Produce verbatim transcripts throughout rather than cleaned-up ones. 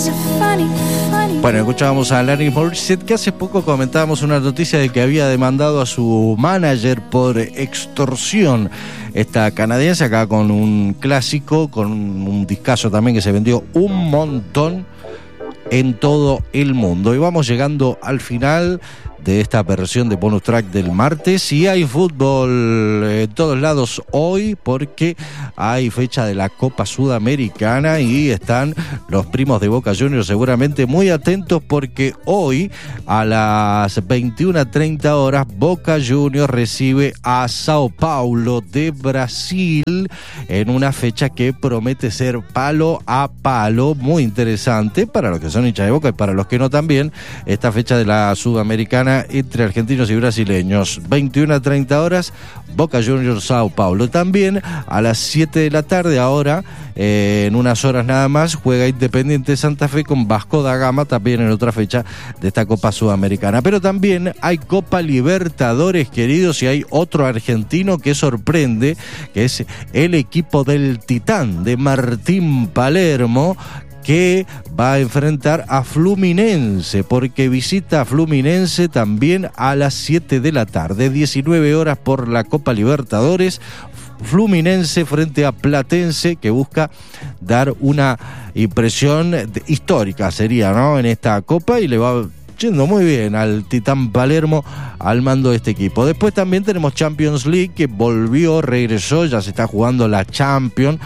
Bueno, escuchábamos a Alanis Morissette, que hace poco comentábamos una noticia de que había demandado a su manager por extorsión. Esta canadiense, acá con un clásico, con un discazo también que se vendió un montón en todo el mundo. Y vamos llegando al final de esta versión de Bonus Track del martes, y hay fútbol en todos lados hoy porque hay fecha de la Copa Sudamericana y están los primos de Boca Juniors seguramente muy atentos, porque hoy a las veintiuna treinta horas Boca Juniors recibe a Sao Paulo de Brasil en una fecha que promete ser palo a palo, muy interesante para los que son hinchas de Boca y para los que no también. Esta fecha de la Sudamericana entre argentinos y brasileños, veintiuna treinta horas, Boca Juniors Sao Paulo. También a las siete de la tarde, ahora eh, en unas horas nada más, juega Independiente Santa Fe con Vasco da Gama, también en otra fecha de esta Copa Sudamericana. Pero también hay Copa Libertadores, queridos, y hay otro argentino que sorprende, que es el equipo del Titán de Martín Palermo, que va a enfrentar a Fluminense, porque visita a Fluminense también a las siete de la tarde, diecinueve horas por la Copa Libertadores. Fluminense frente a Platense, que busca dar una impresión histórica, sería, ¿no?, en esta Copa, y le va yendo muy bien al Titán Palermo al mando de este equipo. Después también tenemos Champions League, que volvió, regresó, ya se está jugando la Champions,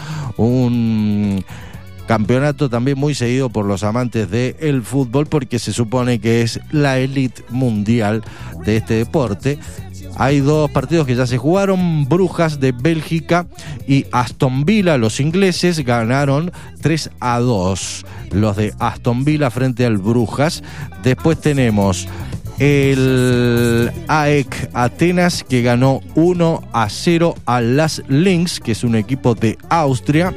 un campeonato también muy seguido por los amantes del fútbol, porque se supone que es la élite mundial de este deporte. Hay dos partidos que ya se jugaron. Brujas de Bélgica y Aston Villa, los ingleses, ganaron tres a dos. Los de Aston Villa frente al Brujas. Después tenemos el A E C Atenas, que ganó uno a cero a las Lynx, que es un equipo de Austria.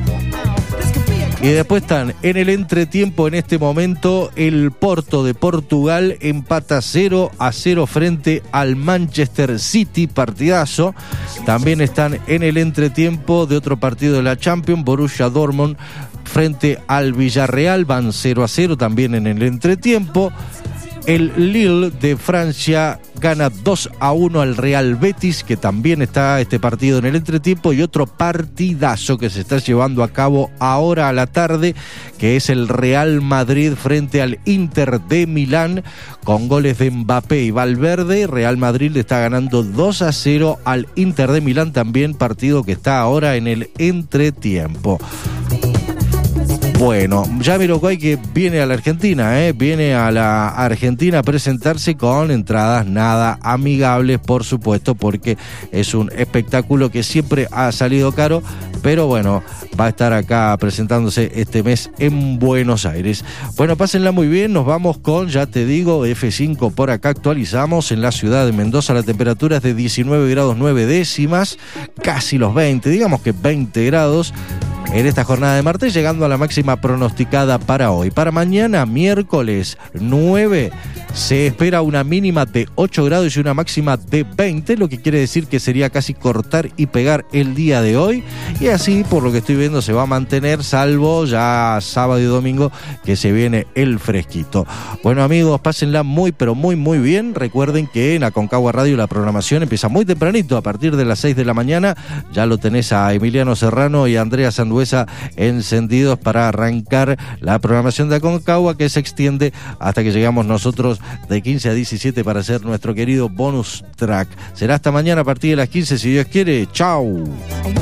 Y después están en el entretiempo en este momento, el Porto de Portugal empata cero a cero frente al Manchester City, partidazo. También están en el entretiempo de otro partido de la Champions, Borussia Dortmund frente al Villarreal, van cero a cero también en el entretiempo. El Lille de Francia gana dos a uno al Real Betis, que también está este partido en el entretiempo, y otro partidazo que se está llevando a cabo ahora a la tarde, que es el Real Madrid frente al Inter de Milán, con goles de Mbappé y Valverde. Real Madrid le está ganando dos a cero al Inter de Milán, también partido que está ahora en el entretiempo. Bueno, Jamiroquai, que viene a la Argentina, ¿eh? viene a la Argentina a presentarse con entradas nada amigables, por supuesto, porque es un espectáculo que siempre ha salido caro, pero bueno, va a estar acá presentándose este mes en Buenos Aires. Bueno, pásenla muy bien, nos vamos con, ya te digo, F cinco por acá, actualizamos en la ciudad de Mendoza, la temperatura es de diecinueve grados nueve décimas, casi los veinte, digamos que veinte grados. En esta jornada de martes, llegando a la máxima pronosticada para hoy. Para mañana, miércoles nueve, se espera una mínima de ocho grados y una máxima de veinte, lo que quiere decir que sería casi cortar y pegar el día de hoy. Y así, por lo que estoy viendo, se va a mantener, salvo ya sábado y domingo, que se viene el fresquito. Bueno, amigos, pásenla muy, pero muy, muy bien. Recuerden que en Aconcagua Radio la programación empieza muy tempranito, a partir de las seis de la mañana. Ya lo tenés a Emiliano Serrano y a Andrea Sanduesa encendidos para arrancar la programación de Aconcagua, que se extiende hasta que llegamos nosotros de quince a diecisiete para hacer nuestro querido bonus track. Será hasta mañana a partir de las quince, si Dios quiere. Chau.